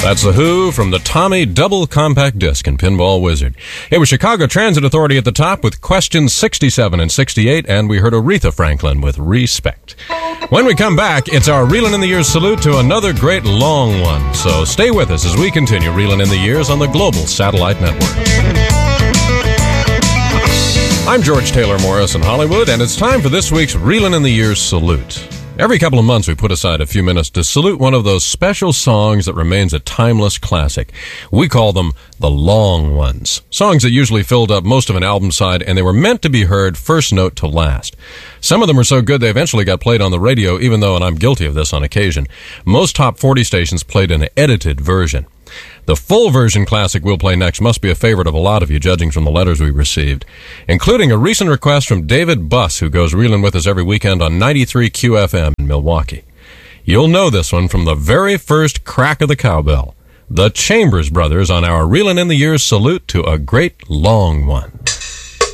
That's The Who from the Tommy Double Compact Disc and Pinball Wizard. It was Chicago Transit Authority at the top with questions 67 and 68, and we heard Aretha Franklin with Respect. When we come back, it's our Reelin' in the Years salute to another great long one. So stay with us as we continue Reelin' in the Years on the Global Satellite Network. I'm George Taylor Morris in Hollywood, and it's time for this week's Reelin' in the Years salute. Every couple of months, we put aside a few minutes to salute one of those special songs that remains a timeless classic. We call them the long ones. Songs that usually filled up most of an album side, and they were meant to be heard first note to last. Some of them were so good they eventually got played on the radio, even though, and I'm guilty of this on occasion, most top 40 stations played an edited version. The full version classic we'll play next must be a favorite of a lot of you, judging from the letters we received, including a recent request from David Buss, who goes reeling with us every weekend on 93 QFM in Milwaukee. You'll know this one from the very first crack of the cowbell. The Chambers Brothers on our Reelin' in the Years salute to a great long one.